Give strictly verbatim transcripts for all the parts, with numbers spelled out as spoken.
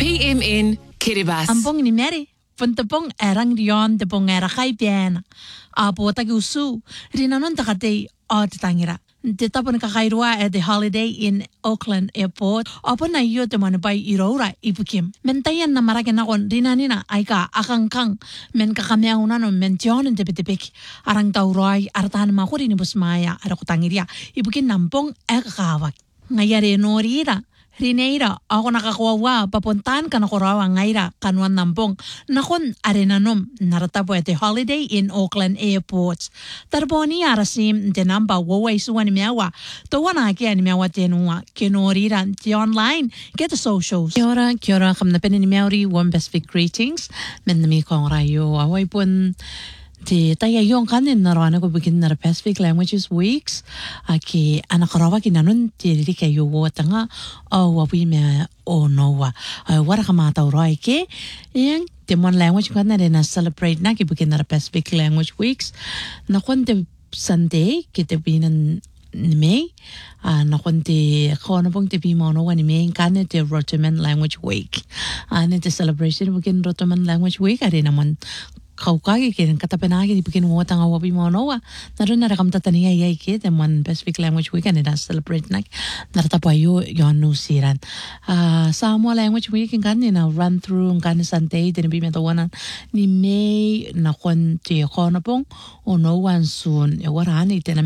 P M N Kiribati. Ampong ni Mary, punta pong erang riyon, te pong era kay piena. Apo tagusu, rinanon takate o titangira. Dito po nakakairwa at the holiday in Auckland Airport. Apo na iyo te manupay irora ipukim. Mentayan na maragan ako rinanina ay ka akangkang men kakamiyaw na no men tiyonin te pitipik. Arang tauroy artahan makuri ni busmaya araku tangiria. Ipukin nampong ekakawak. Ngayari norira. Rineira, ako nakakuwawa, papuntaan ka na kurawa ngaira, kanuan nampong, nakon arenanom, naratapo ete holiday in Auckland Airport. Tarpo ni arasim, tenamba, waway suwan ni miawa, tawa na kia ni miawa tenua, kinorira, ti online, get the socials. Kia ora, kia ora, kam na pene ni miauri, warm Pacific greetings, men na mi kong rayo, away pun, Ti tayo yung kanin na rana ko bikin na Pacific Languages Weeks aki anakarawa kinanun ti riri kayo wata nga o wawi me o nowa wara ka mata uray ke yung timon language ko na rin na celebrate na ki bikin na Pacific Language Weeks na kunti Sunday kita binan ni May na kunti ko na pong tipi mo no ni May kanin ti Rotoman Language Week ani ti celebration bikin Rotoman Language Week ari naman kaukagi kirin katapenagi di bikin mo tanga wabi mo noa naroon na rakam tataniya yay kit and one Pacific Language Week and ina celebrate nak narata po ayo yon nusiran uh, Samoa Language Week ang kanina run through ang kanina sante dinabi metawanan ni May na konti ko na pong o no one soon e warani ite na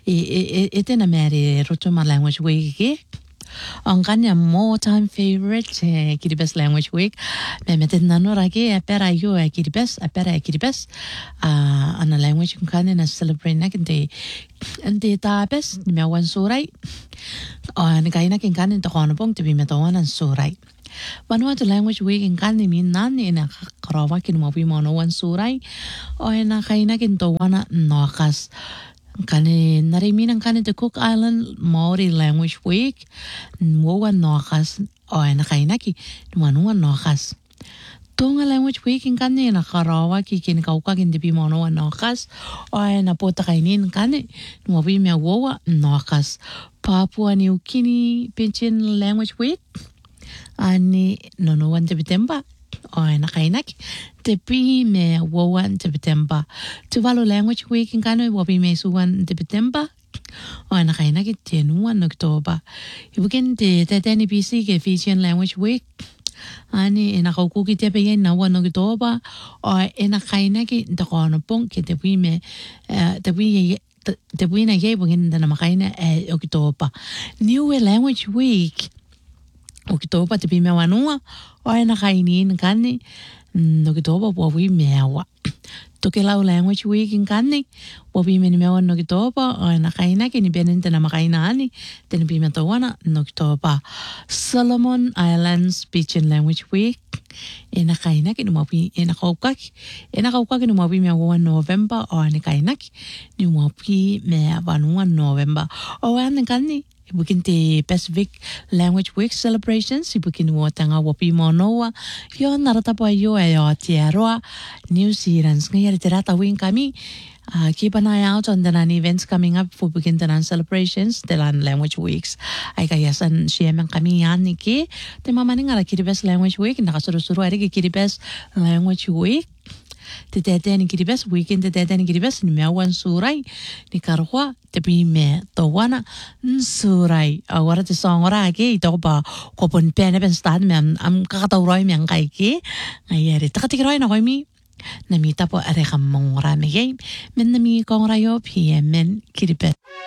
ite na meri Rotoman Language Week ki ang kanya mo time favorite eh, Kiribati Language Week me metin na no ragi apera yo eh, Kiribati apera eh, Kiribati ah uh, ana language kung kanya na celebrate na kinte ante tapes ni mewan suray o uh, ni kaya na kin kanya to kono pong tibi metawan ang suray Vanuatu Language Week in kanya min nani na karawa kin mo pi mo no wan suray o na kaya na kin to wana nokas kani narimin ang kani the Cook Island Maori Language Week muwan nokas o na kainaki nuanuan nokas Tonga Language Week in kani nakarawa kikin kauka kin di pimono nokas o na pota kainin kani nuabi me wowa nokas Papua New Guinea Pidgin Language Week ani nonowan de September o na kainak tepi me wowan de September Tuvalu Language Week in kano wabi me suwan de September o na kainak tenuan October ibukin de teteni B C ke Fijian Language Week ani ina kaukuki tepe yen na wan October o ina kainak de kono pong ke tepi me tepi tepi na ye bugin de na makaina e October New Language Week October tepi me wanua o ina kainin kani Nogitoba wawi mewa. Tokelau Language Week in kani wawi me mewa Nogitoba o na kaina kini benente na makaina ani teni pimentawana Nogitoba. Solomon Islands Pidgin Language Week ina kaina kini wawi ina kaukak ina kaukak kini wawi mewa November o ni kaina ni wawi mewa November o ane kani Ibukin te Pacific Language Week celebrations ibukin mo tanga wapi mo noa yon narata po ayo ayo tiaroa New Zealand ngayari tirata wing kami uh, keep an eye out on the nan events coming up for bukin tanan celebrations tanan Language Weeks ay kayasan siyemang kami yan ni ki te mamani nga Kiribati Language Week nakasuro-suro ari ki Kiribati Language Week te tete ni Kiribati weekend te tete ni Kiribati ni mewan suray ni karwa te bime to wana suray awara te songora ke ito ba kopon pene ben stad me am kakatawroy me ang kay ke ngayari takatikiroy na koy mi namita po are kamong rami game men nami kong rayo P M N Kiribati